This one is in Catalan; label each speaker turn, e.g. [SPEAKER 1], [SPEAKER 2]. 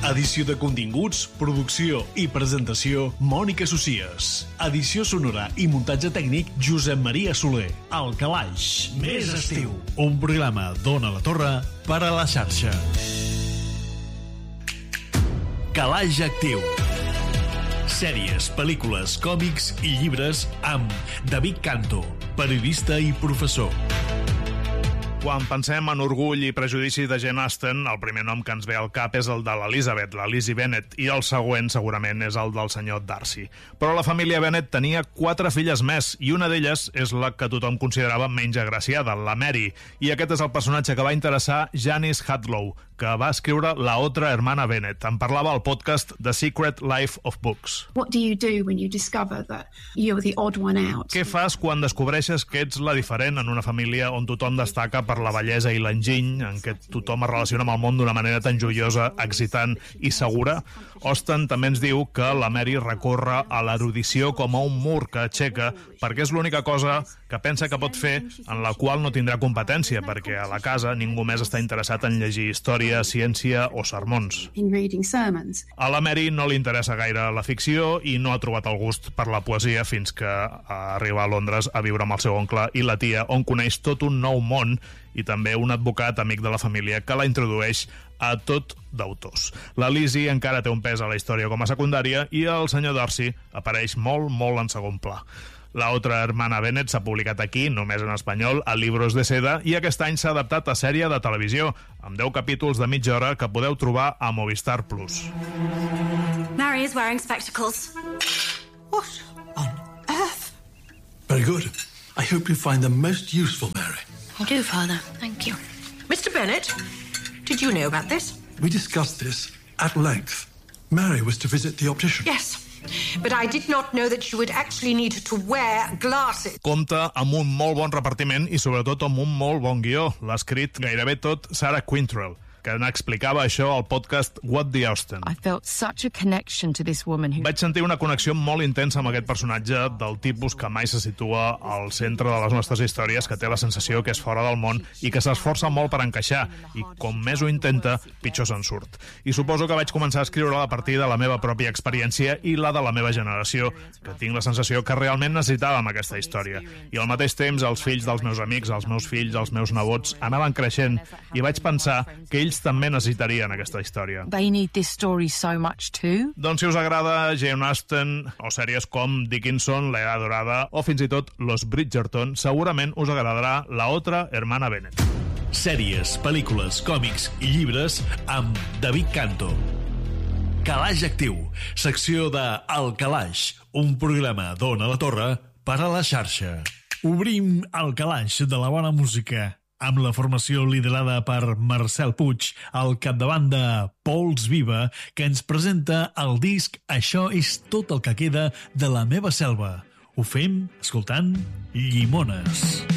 [SPEAKER 1] Edició de continguts, producció i presentació, Mònica Socies. Edició sonora i muntatge tècnic, Josep Maria Soler. El Calaix, més estiu. Un programa d'Ona la Torre per a la xarxa. Calaix Actiu. Sèries, pel·lícules, còmics i llibres amb David Canto, periodista i professor.
[SPEAKER 2] Quan pensem en Orgull i prejudici de Jane Austen, el primer nom que ens ve al cap és el de l'Elizabeth, la Lizzie Bennet, i el següent segurament és el del senyor Darcy. Però la família Bennet tenia 4 filles més, i una d'elles és la que tothom considerava menys agraciada, la Mary, i aquest és el personatge que va interessar Janice Hadlow, que va escriure La otra hermana Bennet. En parlava al podcast The Secret Life of Books.
[SPEAKER 3] What do you do when you discover that you're the odd one out?
[SPEAKER 2] Què fas quan descobreixes que ets la diferent en una família on tothom destaca per la bellesa i l'enginy, en què tothom es relaciona amb el món d'una manera tan joiosa, excitant i segura? Austen també ens diu que la Mary recorre a l'erudició com a un mur que aixeca perquè és l'única cosa que pensa que pot fer en la qual no tindrà competència, perquè a la casa ningú més està interessat en llegir història, ciència o sermons. A la Mary no li interessa gaire la ficció i no ha trobat el gust per la poesia fins que arriba a Londres a viure amb el seu oncle i la tia, on coneix tot un nou món i també un advocat amic de la família que la introdueix a tot d'autors. La Lizzie encara té un pes a la història com a secundària i el senyor Darcy apareix molt, molt en segon pla. La otra hermana Bennet s'ha publicat aquí, només en espanyol, a Libros de Seda, i aquest any s'ha adaptat a sèrie de televisió, amb 10 capítols de mitja hora que podeu trobar a Movistar Plus.
[SPEAKER 4] Mary is wearing spectacles.
[SPEAKER 5] What on earth? Very good. I hope you find them most useful, Mary.
[SPEAKER 4] I do, Father. Thank you.
[SPEAKER 6] Mr. Bennet, did you know about this?
[SPEAKER 5] We discussed this at length. Mary was to visit the optician.
[SPEAKER 6] Yes, but I did not know that you would actually need to wear glasses.
[SPEAKER 2] Compta amb un molt bon repartiment i sobretot amb un molt bon guió. L'ha escrit gairebé tot Sarah Quintrell, que n'explicava això al podcast What the Austen.
[SPEAKER 7] I felt such a connection to this woman who...
[SPEAKER 2] Vaig sentir una connexió molt intensa amb aquest personatge del tipus que mai se situa al centre de les nostres històries, que té la sensació que és fora del món i que s'esforça molt per encaixar, i com més ho intenta, pitjor se'n surt. I suposo que vaig començar a escriure-la a partir de la meva pròpia experiència i la de la meva generació, que tinc la sensació que realment necessitàvem aquesta història. I al mateix temps, els fills dels meus amics, els meus fills, els meus nebots, anaven creixent, i vaig pensar que ells també necessitarien aquesta història.
[SPEAKER 7] They need this story so much too.
[SPEAKER 2] Doncs si us agrada Jane Austen o sèries com Dickinson, La Edad Dorada o fins i tot Los Bridgerton, segurament us agradarà La otra hermana Bennet.
[SPEAKER 1] Sèries, pel·lícules, còmics i llibres amb David Canto. Calaix Actiu, secció de El Calaix, un programa d'Ona la Torre per a la xarxa. Obrim el calaix de la bona música amb la formació liderada per Marcel Puig al capdavant de Pols Viva, que ens presenta el disc Això és tot el que queda de la meva selva. Ho fem escoltant Llimones.